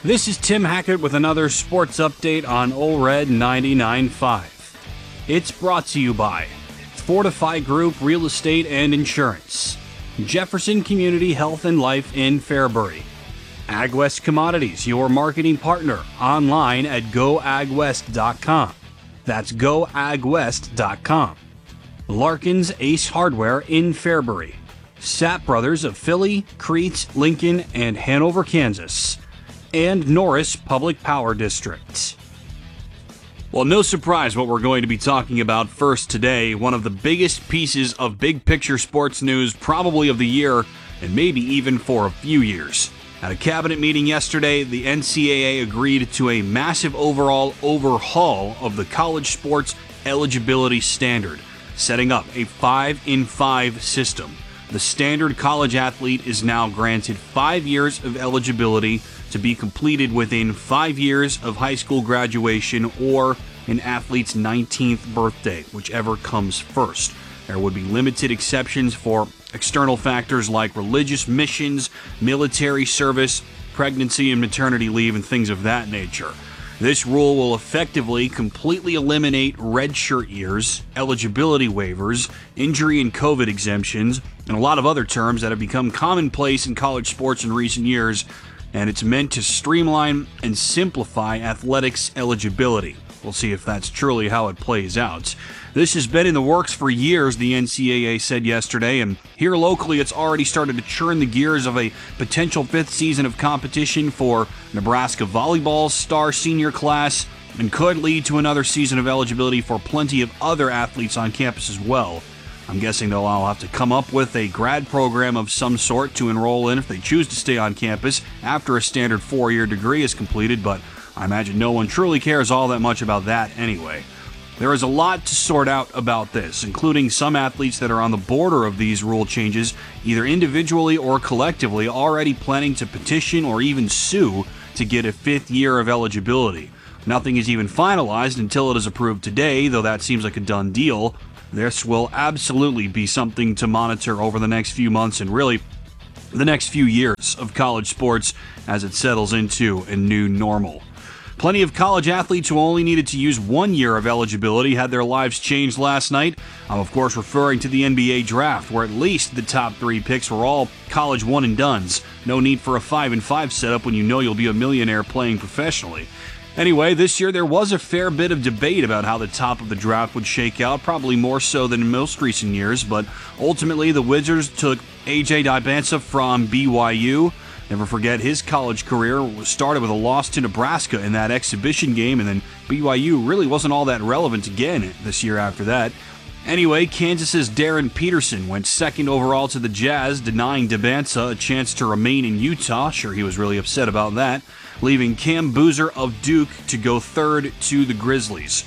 This is Tim Hackett with another sports update on Ole Red 99.5. It's brought to you by Fortify Group Real Estate and Insurance, Jefferson Community Health and Life in Fairbury, AgWest Commodities, your marketing partner, online at goagwest.com. That's goagwest.com. Larkin's Ace Hardware in Fairbury, Sapp Brothers of Philly, Crete, Lincoln, and Hanover, Kansas, and Norris Public Power District. Well, no surprise what we're going to be talking about first today. One of the biggest pieces of big picture sports news probably of the year, and maybe even for a few years. At a cabinet meeting yesterday, the NCAA agreed to a massive overall overhaul of the college sports eligibility standard, setting up a 5-in-5 system. The standard college athlete is now granted 5 years of eligibility to be completed within 5 years of high school graduation or an athlete's 19th birthday, whichever comes first. There would be limited exceptions for external factors like religious missions, military service, pregnancy and maternity leave, and things of that nature. This rule will effectively completely eliminate redshirt years, eligibility waivers, injury and COVID exemptions, and a lot of other terms that have become commonplace in college sports in recent years, and it's meant to streamline and simplify athletics eligibility. We'll see if that's truly how it plays out. This has been in the works for years, the NCAA said yesterday, and here locally it's already started to churn the gears of a potential 5th season of competition for Nebraska volleyball's star senior class, and could lead to another season of eligibility for plenty of other athletes on campus as well. I'm guessing they'll all have to come up with a grad program of some sort to enroll in if they choose to stay on campus after a standard 4-year degree is completed, but I imagine no one truly cares all that much about that anyway. There is a lot to sort out about this, including some athletes that are on the border of these rule changes, either individually or collectively, already planning to petition or even sue to get a 5th year of eligibility. Nothing is even finalized until it is approved today, though that seems like a done deal. This will absolutely be something to monitor over the next few months and really the next few years of college sports as it settles into a new normal. Plenty of college athletes who only needed to use 1 year of eligibility had their lives changed last night. I'm of course referring to the NBA draft, where at least the top 3 picks were all college one-and-dones. No need for a 5-in-5 setup when you know you'll be a millionaire playing professionally. Anyway, this year there was a fair bit of debate about how the top of the draft would shake out, probably more so than in most recent years, but ultimately the Wizards took A.J. Dybantsa from BYU. Never forget, his college career started with a loss to Nebraska in that exhibition game, and then BYU really wasn't all that relevant again this year after that. Anyway, Kansas's Darren Peterson went 2nd overall to the Jazz, denying Dybantsa a chance to remain in Utah. Sure, he was really upset about that, leaving Cam Boozer of Duke to go 3rd to the Grizzlies.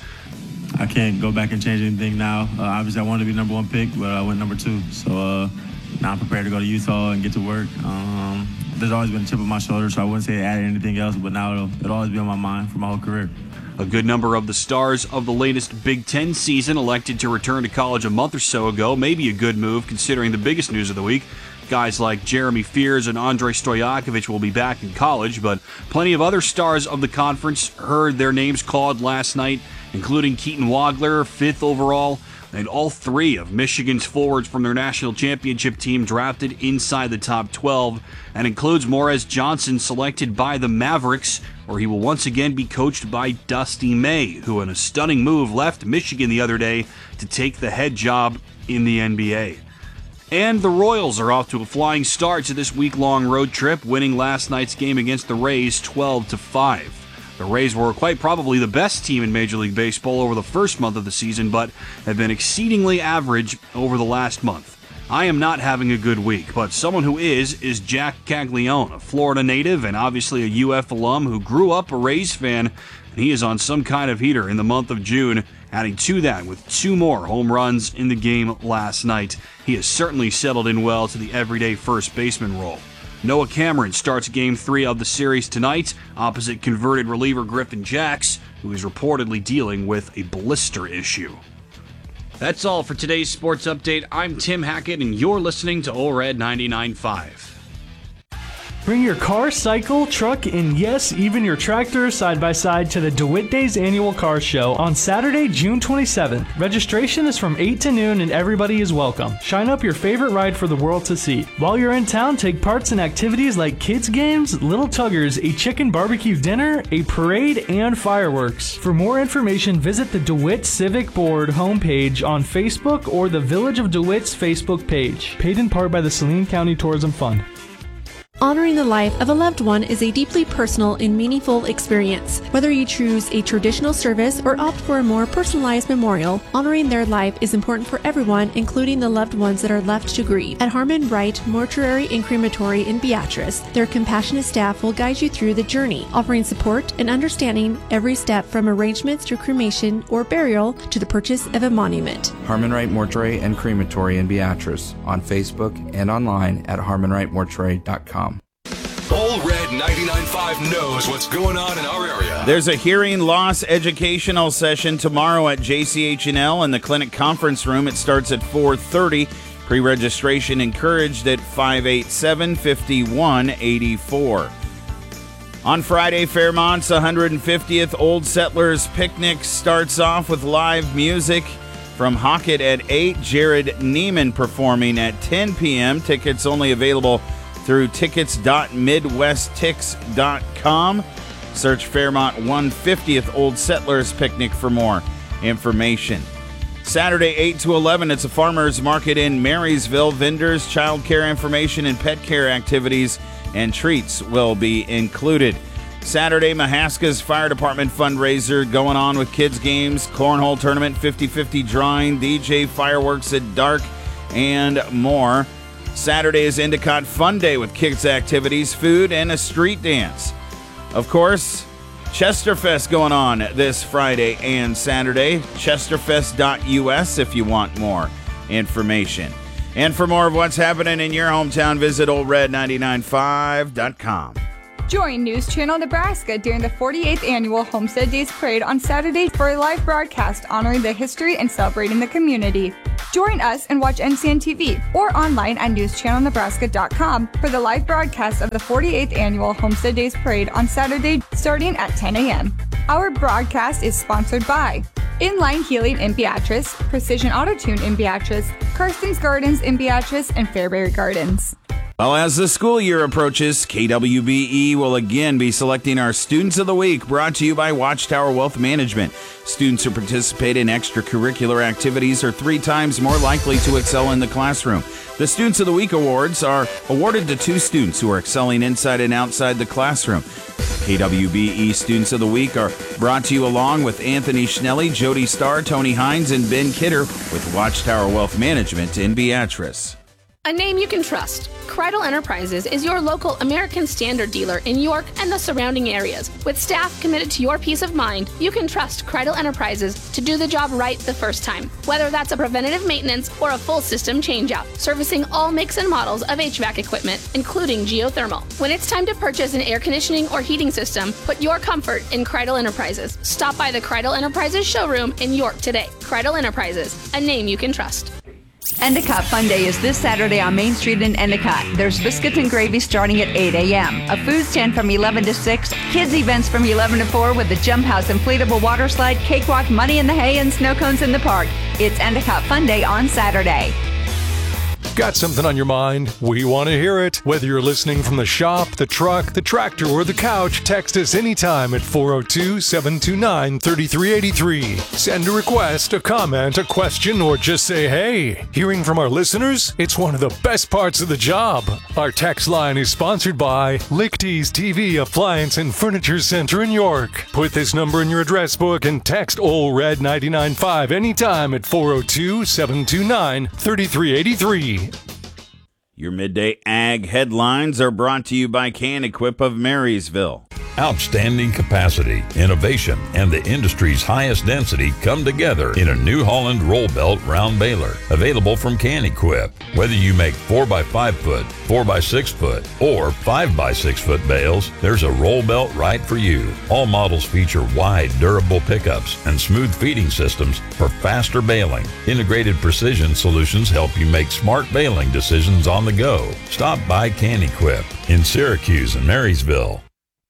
I can't go back and change anything now. Obviously, I wanted to be number 1 pick, but I went number 2. So now I'm prepared to go to Utah and get to work. There's always been a chip on my shoulder, so I wouldn't say add anything else, but now it'll always be on my mind for my whole career. A good number of the stars of the latest Big Ten season elected to return to college a month or so ago. Maybe a good move considering the biggest news of the week. Guys like Jeremy Fears and Andrei Stojakovic will be back in college, but plenty of other stars of the conference heard their names called last night, including Keaton Wagler, 5th overall, and all 3 of Michigan's forwards from their national championship team drafted inside the top 12, and includes Morez Johnson, selected by the Mavericks, where he will once again be coached by Dusty May, who in a stunning move left Michigan the other day to take the head job in the NBA. And the Royals are off to a flying start to this week-long road trip, winning last night's game against the Rays 12-5. The Rays were quite probably the best team in Major League Baseball over the first month of the season, but have been exceedingly average over the last month. I am not having a good week, but someone who is Jack Caglione, a Florida native and obviously a UF alum who grew up a Rays fan, and he is on some kind of heater in the month of June, adding to that with 2 more home runs in the game last night. He has certainly settled in well to the everyday first baseman role. Noah Cameron starts Game 3 of the series tonight, opposite converted reliever Griffin Jax, who is reportedly dealing with a blister issue. That's all for today's sports update. I'm Tim Hackett, and you're listening to Ole Red 99.5. Bring your car, cycle, truck, and yes, even your tractor side by side to the DeWitt Days Annual Car Show on Saturday, June 27th. Registration is from 8 to noon and everybody is welcome. Shine up your favorite ride for the world to see. While you're in town, take parts in activities like kids games, little tuggers, a chicken barbecue dinner, a parade, and fireworks. For more information, visit the DeWitt Civic Board homepage on Facebook or the Village of DeWitt's Facebook page. Paid in part by the Saline County Tourism Fund. Honoring the life of a loved one is a deeply personal and meaningful experience. Whether you choose a traditional service or opt for a more personalized memorial, honoring their life is important for everyone, including the loved ones that are left to grieve. At Harmon Wright Mortuary and Crematory in Beatrice, their compassionate staff will guide you through the journey, offering support and understanding every step from arrangements to cremation or burial to the purchase of a monument. Harmon Wright Mortuary and Crematory in Beatrice on Facebook and online at harmonwrightmortuary.com. Ole Red 99.5 knows what's going on in our area. There's a hearing loss educational session tomorrow at JCH&L in the clinic conference room. It starts at 4:30. Pre-registration encouraged at 587-5184. On Friday, Fairmont's 150th Old Settlers Picnic starts off with live music from Hockett at 8. Jared Neiman performing at 10 p.m. Tickets only available through tickets.midwesttix.com. Search Fairmont 150th Old Settlers Picnic for more information. Saturday, 8 to 11, it's a farmer's market in Marysville. Vendors, child care information, and pet care activities and treats will be included. Saturday, Mahaska's Fire Department fundraiser going on with kids games, cornhole tournament, 50-50 drawing, DJ fireworks at dark, and more. Saturday is Endicott Fun Day with kids activities, food, and a street dance. Of course, Chesterfest going on this Friday and Saturday. Chesterfest.us if you want more information. And for more of what's happening in your hometown, visit oldred995.com. Join News Channel Nebraska during the 48th Annual Homestead Days Parade on Saturday for a live broadcast honoring the history and celebrating the community. Join us and watch NCN TV or online at newschannelnebraska.com for the live broadcast of the 48th Annual Homestead Days Parade on Saturday starting at 10 a.m. Our broadcast is sponsored by Inline Healing in Beatrice, Precision Auto Tune in Beatrice, Karsten's Gardens in Beatrice, and Fairbury Gardens. Well, as the school year approaches, KWBE will again be selecting our Students of the Week, brought to you by Watchtower Wealth Management. Students who participate in extracurricular activities are 3 times more likely to excel in the classroom. The Students of the Week awards are awarded to 2 students who are excelling inside and outside the classroom. KWBE Students of the Week are brought to you along with Anthony Schnelly, Jody Starr, Tony Hines, and Ben Kidder with Watchtower Wealth Management in Beatrice. A name you can trust. Kreidel Enterprises is your local American Standard dealer in York and the surrounding areas. With staff committed to your peace of mind, you can trust Kreidel Enterprises to do the job right the first time. Whether that's a preventative maintenance or a full system changeout, servicing all makes and models of HVAC equipment, including geothermal. When it's time to purchase an air conditioning or heating system, put your comfort in Kreidel Enterprises. Stop by the Kreidel Enterprises showroom in York today. Kreidel Enterprises, a name you can trust. Endicott Fun Day is this Saturday on Main Street in Endicott. There's biscuits and gravy starting at 8 a.m., a food stand from 11 to 6, kids events from 11 to 4 with the jump house, inflatable water slide, cakewalk, money in the hay, and snow cones in the park. It's Endicott Fun Day on Saturday. Got something on your mind? We want to hear it. Whether you're listening from the shop, the truck, the tractor, or the couch, text us anytime at 402-729-3383. Send a request, a comment, a question, or just say hey. Hearing from our listeners? It's one of the best parts of the job. Our text line is sponsored by Lichty's TV Appliance and Furniture Center in York. Put this number in your address book and text Ole Red 995 anytime at 402-729-3383. Your midday ag headlines are brought to you by Can Equip of Marysville. Outstanding capacity, innovation, and the industry's highest density come together in a New Holland roll belt round baler, available from Can-Equip. Whether you make 4x5 foot, 4x6 foot, or 5x6 foot bales, there's a roll belt right for you. All models feature wide, durable pickups and smooth feeding systems for faster baling. Integrated Precision Solutions help you make smart baling decisions on the go. Stop by Can-Equip in Syracuse and Marysville.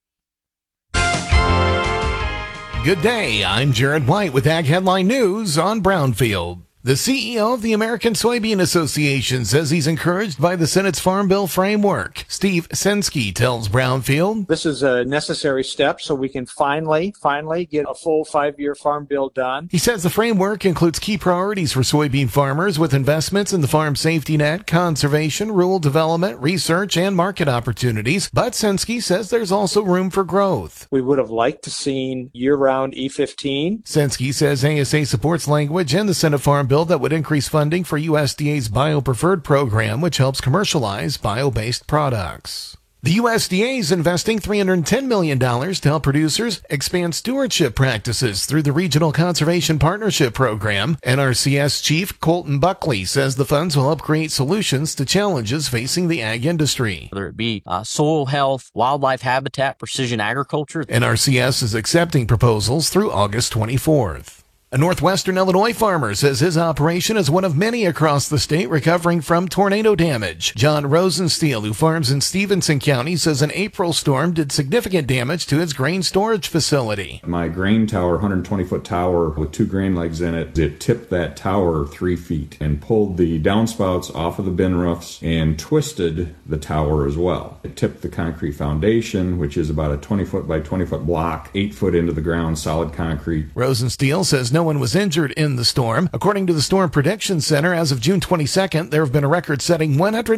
Good day, I'm Jared White with Ag Headline News on Brownfield. The CEO of the American Soybean Association says he's encouraged by the Senate's Farm Bill framework. Steve Sensky tells Brownfield, "This is a necessary step so we can finally get a full 5-year farm bill done." He says the framework includes key priorities for soybean farmers with investments in the farm safety net, conservation, rural development, research, and market opportunities. But Sensky says there's also room for growth. We would have liked to seen year-round E15. Sensky says ASA supports language in the Senate Farm Bill that would increase funding for USDA's Bio-Preferred program, which helps commercialize bio-based products. The USDA is investing $310 million to help producers expand stewardship practices through the Regional Conservation Partnership Program. NRCS Chief Colton Buckley says the funds will help create solutions to challenges facing the ag industry. Whether it be soil health, wildlife habitat, precision agriculture. NRCS is accepting proposals through August 24th. A northwestern Illinois farmer says his operation is one of many across the state recovering from tornado damage. John Rosensteel, who farms in Stevenson County, says an April storm did significant damage to his grain storage facility. My grain tower, 120-foot tower with 2 grain legs in it, it tipped that tower 3 feet and pulled the downspouts off of the bin roofs and twisted the tower as well. It tipped the concrete foundation, which is about a 20-foot by 20-foot block, 8 foot into the ground, solid concrete. Rosensteel says no one was injured in the storm. According to the Storm Prediction Center, as of June 22nd, there have been a record-setting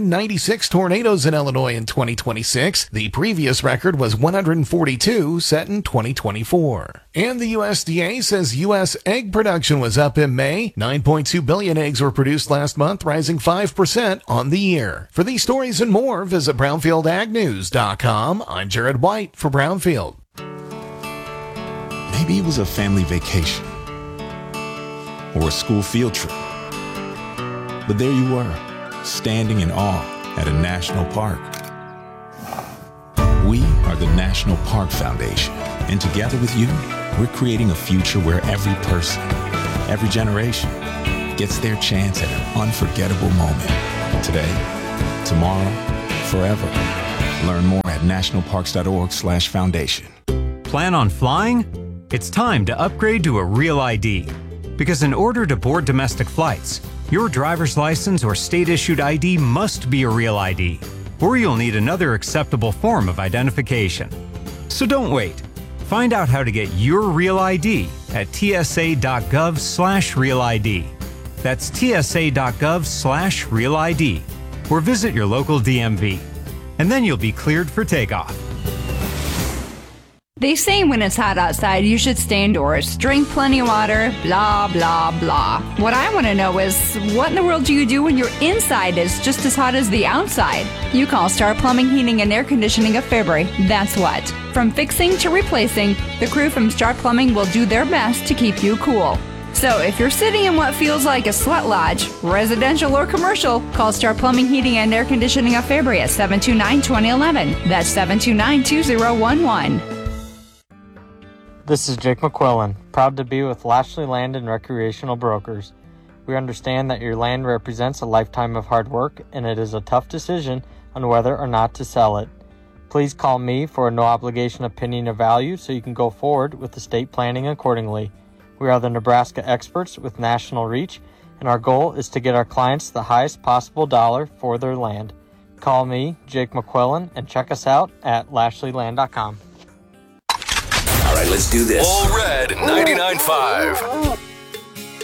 196 tornadoes in Illinois in 2026. The previous record was 142, set in 2024. And the USDA says U.S. egg production was up in May. 9.2 billion eggs were produced last month, rising 5% on the year. For these stories and more, visit BrownfieldAgNews.com. I'm Jared White for Brownfield. Maybe it was a family vacation or a school field trip. But there you were, standing in awe at a national park. We are the National Park Foundation, and together with you, we're creating a future where every person, every generation, gets their chance at an unforgettable moment. Today, tomorrow, forever. Learn more at nationalparks.org/foundation. Plan on flying? It's time to upgrade to a Real ID. Because in order to board domestic flights, your driver's license or state-issued ID must be a Real ID, or you'll need another acceptable form of identification. So don't wait. Find out how to get your Real ID at tsa.gov/Real ID. That's tsa.gov/Real ID, or visit your local DMV. And then you'll be cleared for takeoff. They say when it's hot outside, you should stay indoors, drink plenty of water, blah, blah, blah. What I want to know is, what in the world do you do when your inside is just as hot as the outside? You call Star Plumbing, Heating, and Air Conditioning of Fairbury. That's what. From fixing to replacing, the crew from Star Plumbing will do their best to keep you cool. So if you're sitting in what feels like a sweat lodge, residential or commercial, call Star Plumbing, Heating, and Air Conditioning of Fairbury at 729-2011. That's 729-2011. This is Jake McQuillan, proud to be with Lashley Land and Recreational Brokers. We understand that your land represents a lifetime of hard work, and it is a tough decision on whether or not to sell it. Please call me for a no-obligation opinion of value so you can go forward with estate planning accordingly. We are the Nebraska experts with national reach, and our goal is to get our clients the highest possible dollar for their land. Call me, Jake McQuillan, and check us out at LashleyLand.com. All right, let's do this. All Red 99.5.